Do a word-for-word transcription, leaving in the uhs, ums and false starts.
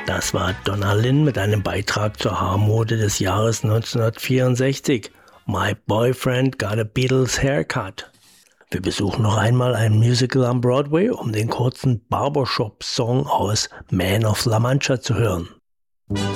Das war Donna Lynn mit einem Beitrag zur Haarmode des Jahres neunzehnhundertvierundsechzig. My Boyfriend Got a Beatles Haircut. Wir besuchen noch einmal ein Musical am Broadway, um den kurzen Barbershop-Song aus Man of La Mancha zu hören.